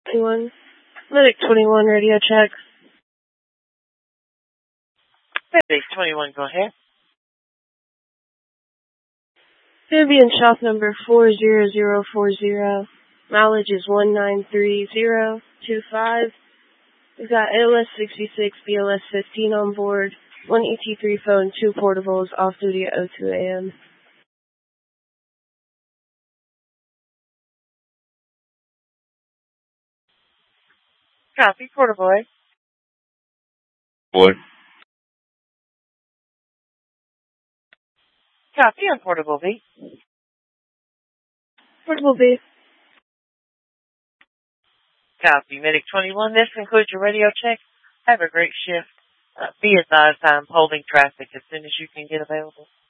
21. Medic 21, radio check. Medic 21, go ahead. Fabian shop number 40040. Mileage is 193025. We've got ALS 66, BLS 15 on board, 1 ET3 phone, 2 portables, off duty at 02 a.m. Copy, portable A. Boy. Copy on portable B. Portable B. Copy, Medic 21. This concludes your radio check. Have a great shift. Be advised I'm holding traffic as soon as you can get available.